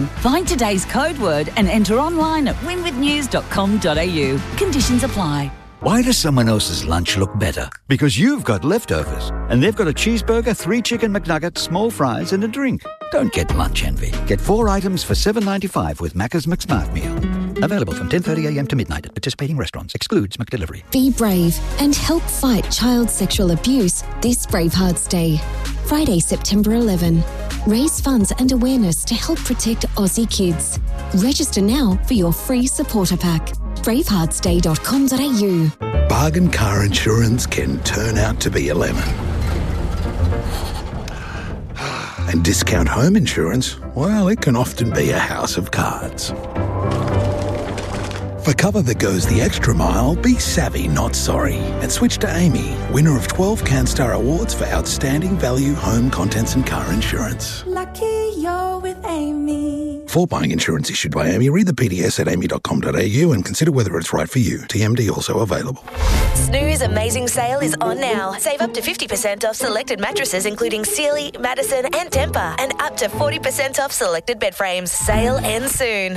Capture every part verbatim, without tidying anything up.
Find today's code word and enter online at win with news dot com dot a u. Conditions apply. Why does someone else's lunch look better? Because you've got leftovers. And they've got a cheeseburger, three chicken McNuggets, small fries and a drink. Don't get lunch envy. Get four items for seven ninety-five with Macca's McSmart Meal. Available from ten thirty a m to midnight at participating restaurants. Excludes McDelivery. Be brave and help fight child sexual abuse this Bravehearts Day. Friday, September eleventh. Raise funds and awareness to help protect Aussie kids. Register now for your free supporter pack. bravehearts day dot com dot a u. Bargain car insurance can turn out to be a lemon. And discount home insurance, well, it can often be a house of cards. For cover that goes the extra mile, be savvy, not sorry. And switch to Amy, winner of twelve CanStar Awards for outstanding value home contents and car insurance. Lucky you're with Amy. For buying insurance issued by Amy, read the P D S at amy dot com dot a u and consider whether it's right for you. T M D also available. Snooze Amazing Sale is on now. Save up to fifty percent off selected mattresses including Sealy, Madison and Tempur, and up to forty percent off selected bed frames. Sale ends soon.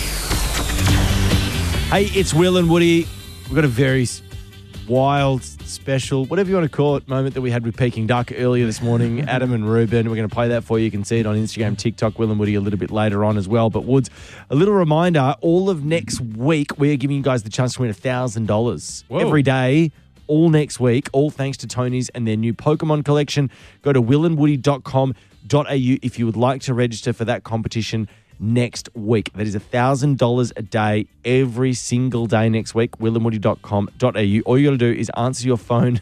Hey, it's Will and Woody. We've got a very wild, special, whatever you want to call it, moment that we had with Peking Duck earlier this morning. Adam and Ruben, we're going to play that for you. You can see it on Instagram, TikTok, Will and Woody a little bit later on as well. But Woods, a little reminder, all of next week, we're giving you guys the chance to win one thousand dollars every day, all next week, all thanks to Tony's and their new Pokemon collection. Go to will and woody dot com dot a u if you would like to register for that competition next week. That is one thousand dollars a day, every single day next week, will and woody dot com dot a u. All you got to do is answer your phone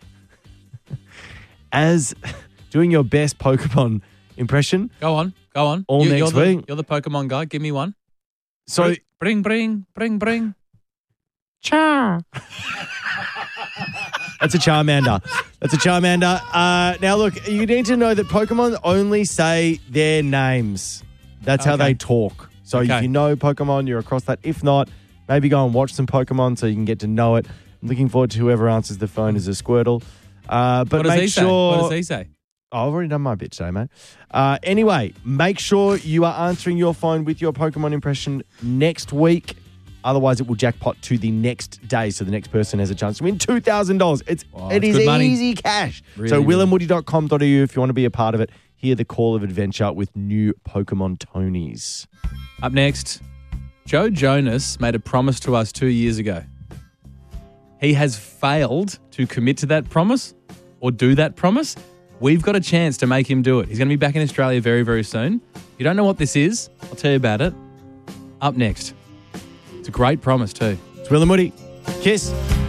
as doing your best Pokemon impression. Go on, go on. All you, next you're week. The, you're the Pokemon guy. Give me one. So, bring, bring, bring, bring. Char. That's a Charmander. That's a Charmander. Uh, now, look, you need to know that Pokemon only say their names. That's how Okay. they talk. So Okay. if you know Pokemon, you're across that. If not, maybe go and watch some Pokemon so you can get to know it. I'm looking forward to whoever answers the phone as a Squirtle. Uh, but What does make he say? sure. What does he say? Oh, I've already done my bit today, mate. Uh, anyway, make sure you are answering your phone with your Pokemon impression next week. Otherwise, it will jackpot to the next day. So the next person has a chance to win two thousand dollars. It's, Wow, it it's is good money. easy cash. Really, so really. will and woody dot com dot a u if you want to be a part of it. Hear the call of adventure with new Pokemon Tonys. Up next, Joe Jonas made a promise to us two years ago. He has failed to commit to that promise or do that promise. We've got a chance to make him do it. He's going to be back in Australia very, very soon. If you don't know what this is, I'll tell you about it. Up next. It's a great promise too. It's Will and Woody. Kiss.